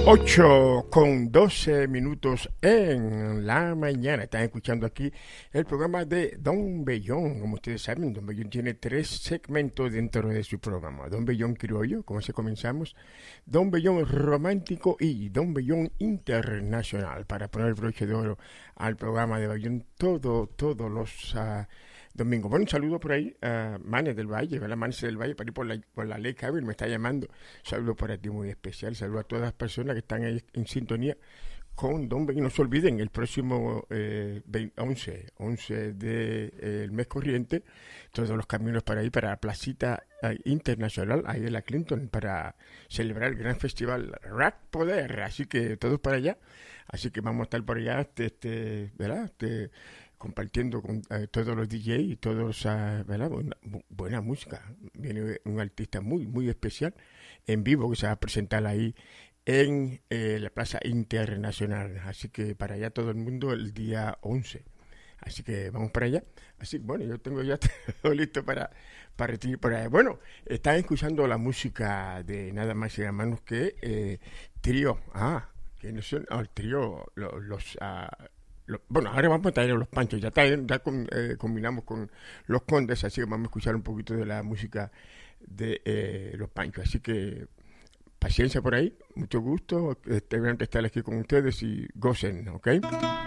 8:12 en la mañana. Están escuchando aquí el programa de Don Bellón. Como ustedes saben, Don Bellón tiene 3 segmentos dentro de su programa. Don Bellón criollo, como se comenzamos, Don Bellón romántico y Don Bellón internacional. Para poner el broche de oro al programa de Bellón todos los domingo. Bueno, un saludo por ahí a Manes del Valle, ¿verdad? Manes del Valle, para ir por la ley Cabel, me está llamando. Saludo para ti muy especial. Saludo a todas las personas que están ahí en sintonía con Don Bellón. No se olviden, el próximo 11 del mes corriente, todos los caminos para ir para la placita internacional, ahí en la Clinton, para celebrar el gran festival Rack Poder. Así que todos para allá. Así que vamos a estar por allá, ¿verdad? Compartiendo con todos los DJ y todos, ¿verdad? Buena música. Viene un artista muy especial en vivo que se va a presentar ahí en la Plaza Internacional. Así que para allá todo el mundo el día 11. Así que vamos para allá. Así que bueno, yo tengo ya todo listo para recibir por ahí. Bueno, están escuchando la música de nada más y nada menos que Trío. Que no son el Trío, bueno, ahora vamos a traer a los Panchos, ya combinamos con los Condes, así que vamos a escuchar un poquito de la música de los Panchos. Así que paciencia por ahí, mucho gusto, estar aquí con ustedes y gocen, ¿ok?